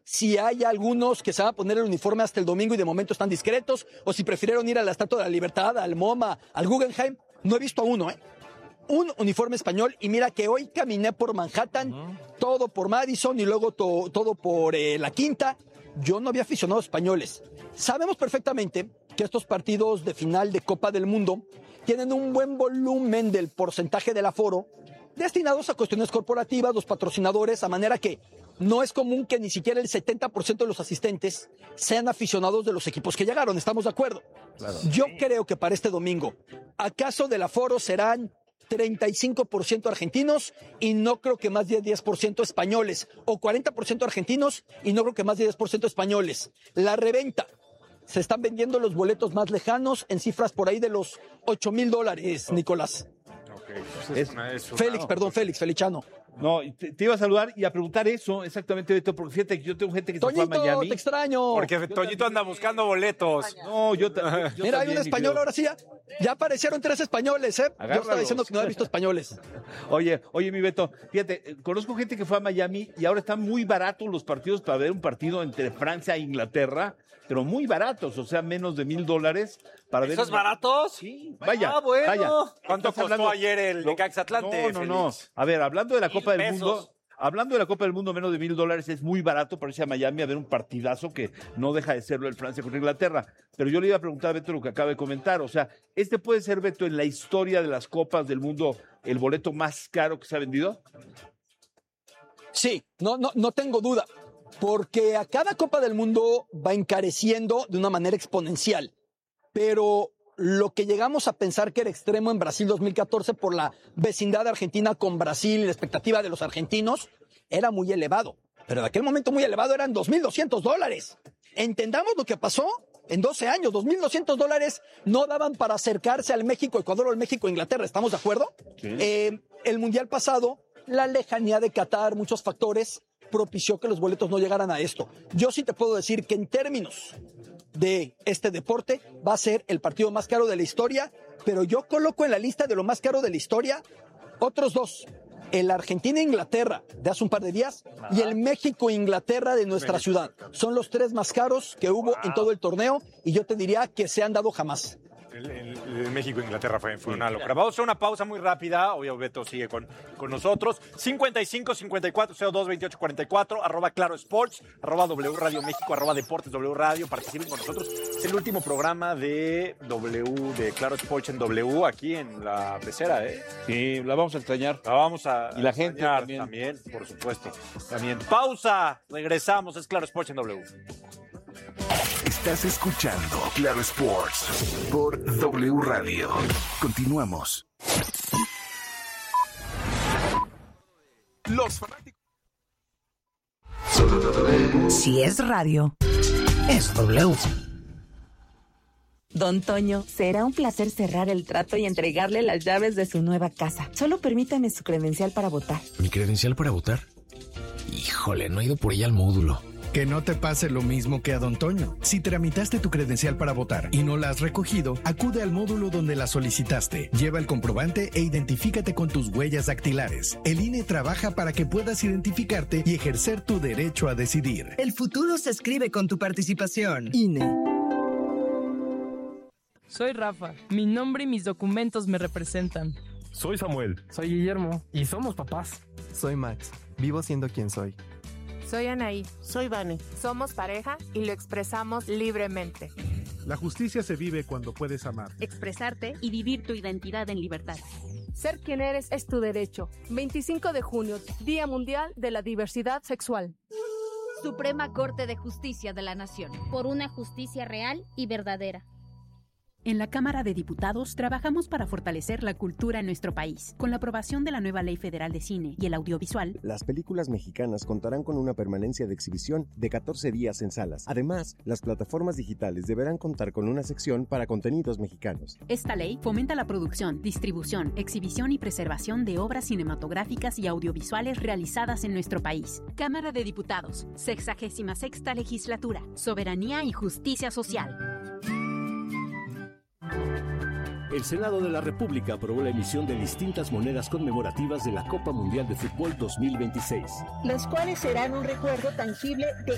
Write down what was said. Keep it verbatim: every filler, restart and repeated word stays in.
si hay algunos que se van a poner el uniforme hasta el domingo y de momento están discretos, o si prefirieron ir a la Estatua de la Libertad, al MoMA, al Guggenheim. No he visto a uno, ¿eh? Un uniforme español, y mira que hoy caminé por Manhattan, uh-huh. todo por Madison y luego to, todo por eh, la Quinta. Yo no había aficionados españoles. Sabemos perfectamente que estos partidos de final de Copa del Mundo tienen un buen volumen del porcentaje del aforo destinados a cuestiones corporativas, los patrocinadores, a manera que no es común que ni siquiera el setenta por ciento de los asistentes sean aficionados de los equipos que llegaron. ¿Estamos de acuerdo? Claro. Yo creo que para este domingo, acaso del aforo serán treinta y cinco por ciento argentinos y no creo que más de diez por ciento españoles, o cuarenta por ciento argentinos y no creo que más de diez por ciento españoles. La reventa, se están vendiendo los boletos más lejanos en cifras por ahí de los ocho mil dólares, Nicolás. Okay, pues es, es Félix, una... perdón, Félix, Feliciano. No, te, te iba a saludar y a preguntar eso, exactamente, Beto, porque fíjate que yo tengo gente que Toñito, se fue a Miami. Te extraño. Porque yo Toñito también. anda buscando boletos. No, yo, yo Mira, también, hay un español ahora sí, ya, ya aparecieron tres españoles, ¿eh? Agárralos. Yo estaba diciendo que no había visto españoles. Oye, oye, mi Beto, fíjate, conozco gente que fue a Miami y ahora están muy baratos los partidos para ver un partido entre Francia e Inglaterra, pero muy baratos, o sea, menos de mil dólares. Para ver ¿Esos baratos? Sí, vaya, ah, bueno. vaya. ¿Cuánto costó hablando... ayer el Necaxa Atlante? No, no, no. A ver, hablando de la Copa del pesos. Mundo... Hablando de la Copa del Mundo, menos de mil dólares es muy barato para irse a Miami a ver un partidazo que no deja de serlo el Francia contra Inglaterra. Pero yo le iba a preguntar a Beto lo que acaba de comentar. O sea, ¿este puede ser, Beto, en la historia de las Copas del Mundo el boleto más caro que se ha vendido? Sí, no, no, no tengo duda. Porque a cada Copa del Mundo va encareciendo de una manera exponencial. Pero lo que llegamos a pensar que era extremo en Brasil dos mil catorce por la vecindad de Argentina con Brasil y la expectativa de los argentinos era muy elevado. Pero en aquel momento muy elevado eran dos mil doscientos dólares. Entendamos lo que pasó en doce años. dos mil doscientos dólares no daban para acercarse al México-Ecuador o al México-Inglaterra. ¿Estamos de acuerdo? Sí. Eh, el Mundial pasado, la lejanía de Qatar, muchos factores propició que los boletos no llegaran a esto. Yo sí te puedo decir que en términos de este deporte va a ser el partido más caro de la historia, pero yo coloco en la lista de lo más caro de la historia otros dos: el Argentina-Inglaterra de hace un par de días y el México-Inglaterra de nuestra ciudad. Son los tres más caros que hubo en todo el torneo y yo te diría que se han dado jamás. El, el, el México-Inglaterra fue, fue una locura. Vamos a hacer una pausa muy rápida. Obvio, Beto sigue con, con nosotros. cincuenta y cinco, cincuenta y cuatro, cero dos, veintiocho, cuarenta y cuatro, arroba Claro Sports, arroba W Radio México, arroba Deportes W Radio. Participen con nosotros. Es el último programa de W, de Claro Sports en W, aquí en la pecera, ¿eh? Sí, la vamos a extrañar. La vamos a Y la gente también. También, por supuesto. También. Pausa. Regresamos. Es Claro Sports en W. Estás escuchando Claro Sports por W Radio. Continuamos. Los fanáticos. Si es radio, es W. Don Toño, será un placer cerrar el trato y entregarle las llaves de su nueva casa. Solo permítame su credencial para votar. ¿Mi credencial para votar? Híjole, no he ido por ella al módulo. Que no te pase lo mismo que a Don Toño. Si tramitaste tu credencial para votar y no la has recogido, acude al módulo donde la solicitaste. Lleva el comprobante e identifícate con tus huellas dactilares. El I N E trabaja para que puedas identificarte y ejercer tu derecho a decidir. El futuro se escribe con tu participación. I N E. Soy Rafa. Mi nombre y mis documentos me representan. Soy Samuel. Soy Guillermo. Y somos papás. Soy Max. Vivo siendo quien soy. Soy Anaí. Soy Vane. Somos pareja y lo expresamos libremente. La justicia se vive cuando puedes amar, expresarte y vivir tu identidad en libertad. Ser quien eres es tu derecho. veinticinco de junio, Día Mundial de la Diversidad Sexual. Suprema Corte de Justicia de la Nación. Por una justicia real y verdadera. En la Cámara de Diputados trabajamos para fortalecer la cultura en nuestro país. Con la aprobación de la nueva Ley Federal de Cine y el Audiovisual, las películas mexicanas contarán con una permanencia de exhibición de catorce días en salas. Además, las plataformas digitales deberán contar con una sección para contenidos mexicanos. Esta ley fomenta la producción, distribución, exhibición y preservación de obras cinematográficas y audiovisuales realizadas en nuestro país. Cámara de Diputados, sexagésima sexta Legislatura, Soberanía y Justicia Social. El Senado de la República aprobó la emisión de distintas monedas conmemorativas de la Copa Mundial de Fútbol dos mil veintiséis. Las cuales serán un recuerdo tangible de